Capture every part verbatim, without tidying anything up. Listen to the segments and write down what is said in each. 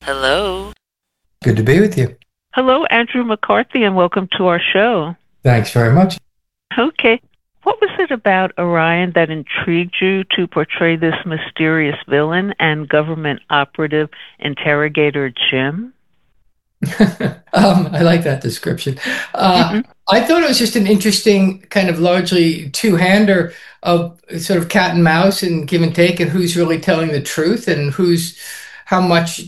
Hello. Good to be with you. Hello, Andrew McCarthy, and welcome to our show. Thanks very much. Okay. What was it about Orion that intrigued you to portray this mysterious villain and government operative interrogator Jim? um, I like that description. Uh, Mm-hmm. I thought it was just an interesting kind of largely two-hander of sort of cat and mouse and give and take, and who's really telling the truth and who's how much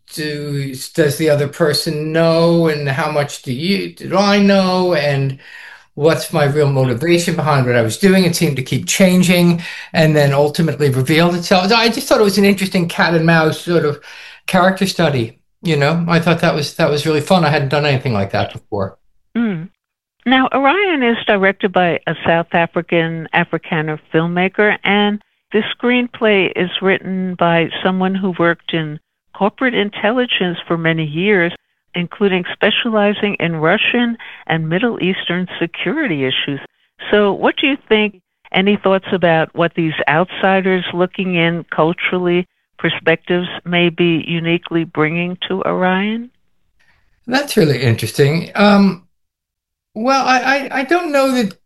do does the other person know and how much do you do I know and what's my real motivation behind what I was doing. It seemed to keep changing and then ultimately revealed itself. So I just thought it was an interesting cat and mouse sort of character study. You know, I thought that was that was really fun. I hadn't done anything like that before. Mm. Now, Orion is directed by a South African Afrikaner filmmaker, and the screenplay is written by someone who worked in corporate intelligence for many years, including specializing in Russian and Middle Eastern security issues. So, what do you think? Any thoughts about what these outsiders looking in culturally perspectives may be uniquely bringing to Orion? That's really interesting. Um, well, I, I I don't know that.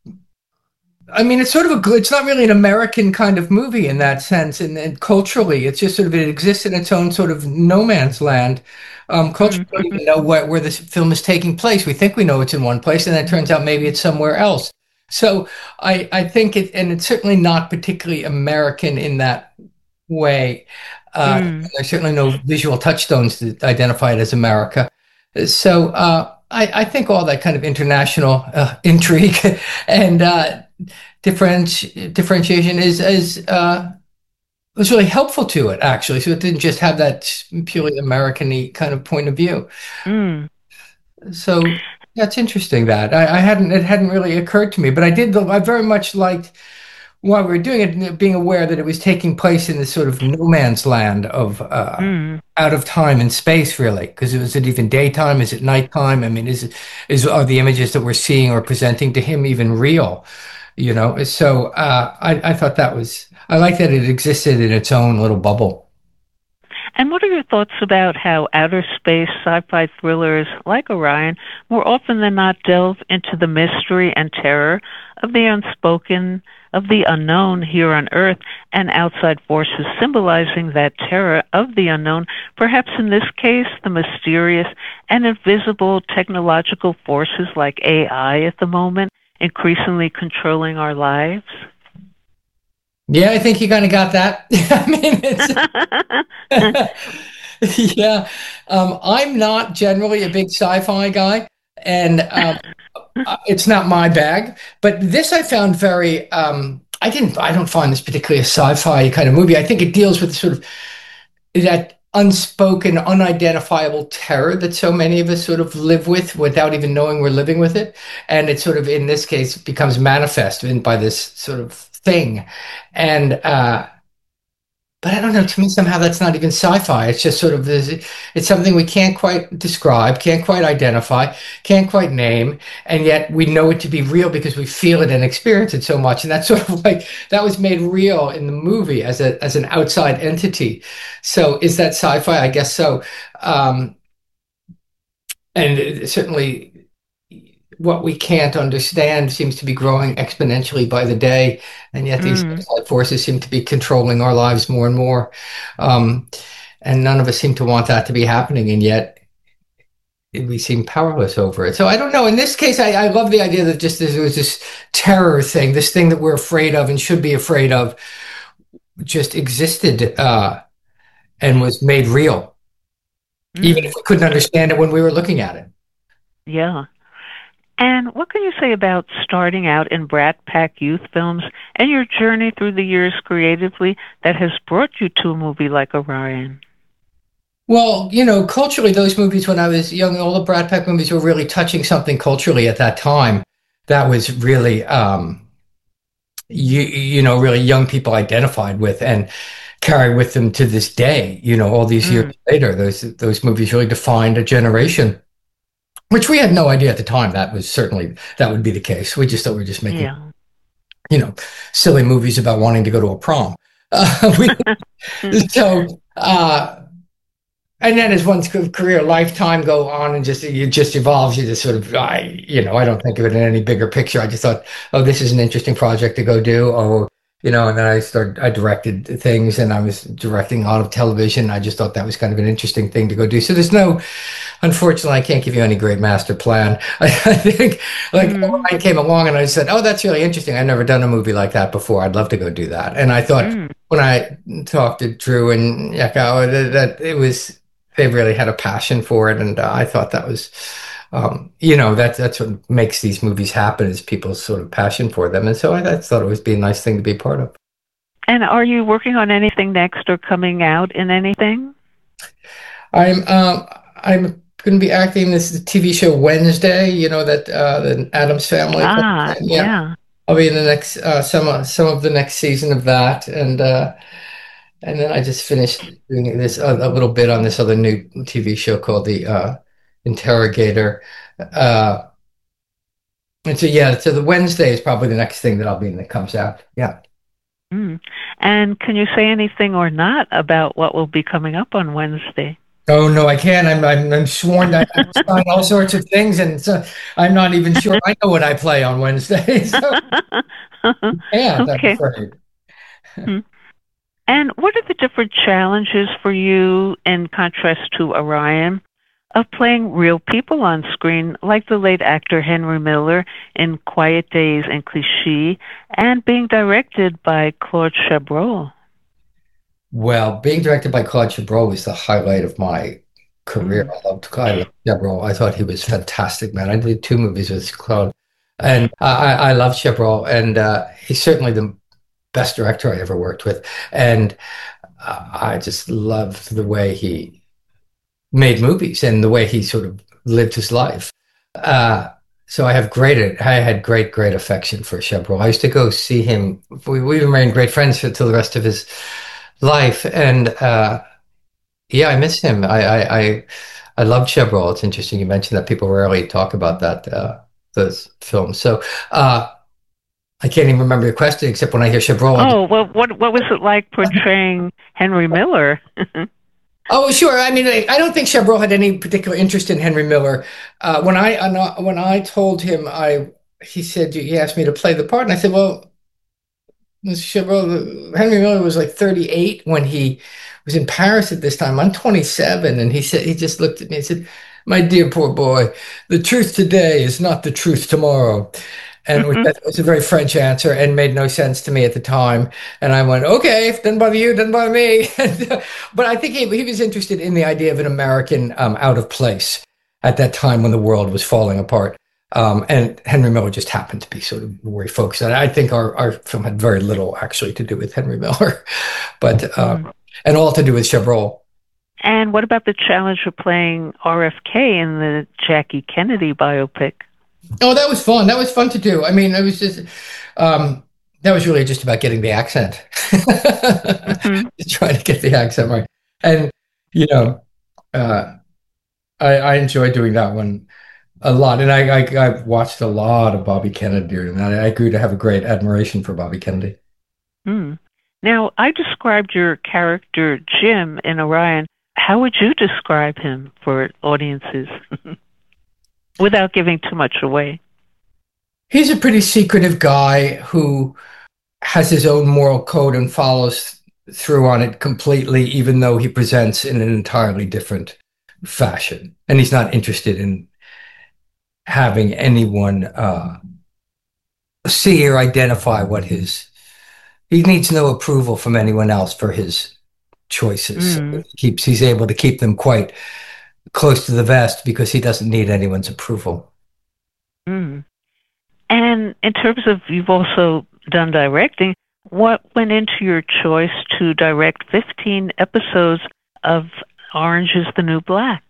I mean, it's sort of a good. It's not really an American kind of movie in that sense, and, and culturally, it's just sort of it exists in its own sort of no man's land. Um, culturally, we don't Mm-hmm. even know where, where this film is taking place. We think we know it's in one place, and then it turns out maybe it's somewhere else. So I I think it, and it's certainly not particularly American in that way. Uh, Mm. there's certainly no visual touchstones that identify it as America. So uh, I, I think all that kind of international uh, intrigue and uh, differenti differentiation is is uh, was really helpful to it actually. So it didn't just have that purely American-y kind of point of view. Mm. So that's interesting that I, I hadn't it hadn't really occurred to me, but I did. I very much liked while we were doing it, being aware that it was taking place in this sort of no man's land of uh, Mm. out of time and space, really. Because is it even daytime? Is it nighttime? I mean, is it is are the images that we're seeing or presenting to him even real? You know. So uh, I I thought that was I like that it existed in its own little bubble. And what are your thoughts about how outer space sci-fi thrillers like Orion more often than not delve into the mystery and terror of the unspoken, of the unknown here on Earth, and outside forces symbolizing that terror of the unknown, perhaps in this case the mysterious and invisible technological forces like A I at the moment, increasingly controlling our lives? Yeah, I think you kind of got that. I mean, it's yeah. Um, I'm not generally a big sci-fi guy, and um, uh, it's not my bag. But this I found very. Um, I didn't. I don't find this particularly a sci-fi kind of movie. I think it deals with sort of that unspoken, unidentifiable terror that so many of us sort of live with without even knowing we're living with it, and it sort of, in this case, becomes manifest in, by this sort of thing, and. Uh, but I don't know. To me, somehow that's not even sci-fi. It's just sort of this. It's something we can't quite describe, can't quite identify, can't quite name, and yet we know it to be real because we feel it and experience it so much. And that's sort of like that was made real in the movie as a as an outside entity. So is that sci-fi? I guess so. Um, and it- certainly what we can't understand seems to be growing exponentially by the day, and yet these Mm. outside forces seem to be controlling our lives more and more. Um, and none of us seem to want that to be happening, and yet we seem powerless over it. So I don't know. In this case, I, I love the idea that just there was this terror thing, this thing that we're afraid of and should be afraid of, just existed uh, and was made real, even if Mm. we couldn't understand it when we were looking at it. Yeah. And what can you say about starting out in Brat Pack youth films and your journey through the years creatively that has brought you to a movie like Orion? Well, you know, culturally, those movies when I was young, all the Brad Pitt movies were really touching something culturally at that time that was really, um, you, you know, really young people identified with and carry with them to this day. You know, all these years Mm. later, those those movies really defined a generation, which we had no idea at the time that was certainly that would be the case. We just thought we were just making, Yeah. you know, silly movies about wanting to go to a prom. Uh, we, so. Uh, And then as one's career lifetime go on and just it just evolves, you just sort of I you know I don't think of it in any bigger picture. I just thought, oh, this is an interesting project to go do. Or you know, and then I started I directed things and I was directing a lot of television. I just thought that was kind of an interesting thing to go do. So there's no, unfortunately, I can't give you any great master plan. I, I think like Mm, I came along and I said, oh, that's really interesting. I've never done a movie like that before. I'd love to go do that. And I thought mm. when I talked to Drew and Yako that, that it was they really had a passion for it, and uh, I thought that was, um, you know, that's that's what makes these movies happen is people's sort of passion for them, and so I, I thought it would be a nice thing to be part of. And are you working on anything next or coming out in anything? I'm um, I'm going to be acting in this T V show Wednesday. You know that uh, the Addams Family. Ah, Yeah, yeah. I'll be in the next uh, some uh, some of the next season of that, and uh, and then I just finished doing this a, a little bit on this other new T V show called The uh, Interrogator. Uh, and so yeah, so the Wednesday is probably the next thing that I'll be in that comes out. Yeah. Mm. And can you say anything or not about what will be coming up on Wednesday? Oh no, I can't. I'm I'm, I'm sworn that I sign all sorts of things, and so I'm not even sure I know what I play on Wednesday. So yeah, I'm Okay. afraid. Mm. And what are the different challenges for you in contrast to Orion of playing real people on screen, like the late actor Henry Miller in Quiet Days and Clichy, and being directed by Claude Chabrol? Well, being directed by Claude Chabrol was the highlight of my career. Mm. I loved I loved Chabrol. I thought he was fantastic, man. I did two movies with Claude, and I, I love Chabrol, and uh, he's certainly the best director I ever worked with. And uh, I just loved the way he made movies and the way he sort of lived his life. Uh, so I have great, I had great, great affection for Chabrol. I used to go see him. We, we remained great friends until the rest of his life. And uh, yeah, I miss him. I, I, I, I love Chabrol. It's interesting you mentioned that people rarely talk about that, uh, those films. So uh, I can't even remember the question except when I hear Chabrol, I just, Oh, well, what what was it like portraying Henry Miller? oh, sure. I mean, I, I don't think Chabrol had any particular interest in Henry Miller. Uh, when I uh, when I told him, I he said he asked me to play the part, and I said, "Well, mister Chabrol, Henry Miller was like thirty-eight when he was in Paris at this time. I'm twenty-seven," and he said he just looked at me and said, "My dear poor boy, the truth today is not the truth tomorrow." And which that was a very French answer and made no sense to me at the time. And I went, okay, if it doesn't bother you, doesn't bother me. And, uh, but I think he, he was interested in the idea of an American um, out of place at that time when the world was falling apart. Um, and Henry Miller just happened to be sort of where he focused on. I think our, our film had very little actually to do with Henry Miller, but uh, Mm. and all to do with Chabrol. And what about the challenge of playing R F K in the Jackie Kennedy biopic? Oh, that was fun. That was fun to do. I mean, it was just um, that was really just about getting the accent, Hmm. just trying to get the accent right. And you know, uh, I, I enjoy doing that one a lot. And I, I I've watched a lot of Bobby Kennedy, and I, I grew to have a great admiration for Bobby Kennedy. Mm. Now, I described your character Jim in Orion. How would you describe him for audiences without giving too much away? He's a pretty secretive guy who has his own moral code and follows through on it completely, even though he presents in an entirely different fashion. And he's not interested in having anyone uh, see or identify what his, he needs no approval from anyone else for his choices. So Mm. he keeps, he's able to keep them quite close to the vest because he doesn't need anyone's approval. Mm. And in terms of, you've also done directing, what went into your choice to direct fifteen episodes of Orange is the New Black?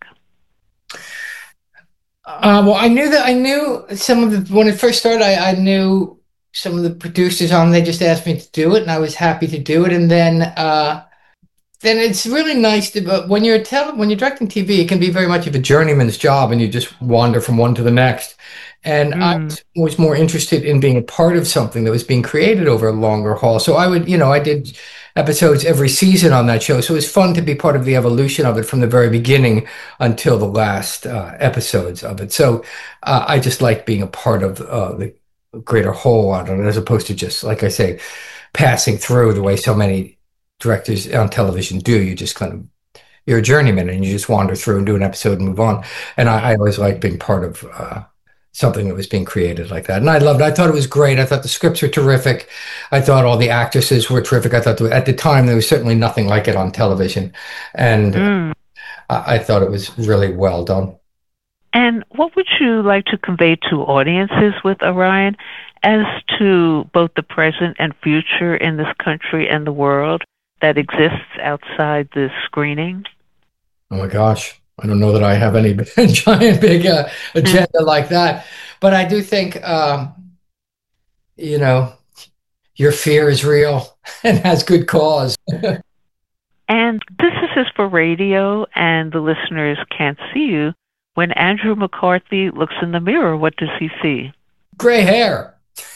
Uh, well, I knew that I knew some of the when it first started. I, I knew some of the producers on. They just asked me to do it, and I was happy to do it. And then, uh, then it's really nice to. But when you're tele, when you're directing T V, it can be very much of a journeyman's job, and you just wander from one to the next. And I Mm. was more interested in being a part of something that was being created over a longer haul. So I would, you know, I did episodes every season on that show. So it was fun to be part of the evolution of it from the very beginning until the last uh, episodes of it. So uh, I just like being a part of uh, the greater whole on it, as opposed to just, like I say, passing through the way so many directors on television do. You just kind of, you're a journeyman and you just wander through and do an episode and move on. And I, I always liked being part of uh, something that was being created like that. And I loved it. I thought it was great. I thought the scripts were terrific. I thought all the actresses were terrific. I thought there, at the time there was certainly nothing like it on television. And Mm. I, I thought it was really well done. And what would you like to convey to audiences with Orion as to both the present and future in this country and the world that exists outside this screening? Oh my gosh. I don't know that I have any giant big uh, agenda like that. But I do think, um, you know, your fear is real and has good cause. And this is just for radio, and the listeners can't see you. When Andrew McCarthy looks in the mirror, what does he see? Gray hair.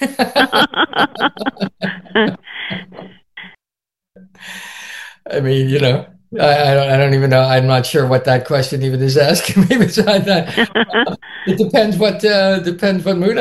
I mean, you know, I, I don't, I don't even know. I'm not sure what that question even is asking me beside that. It depends what, uh, depends what mood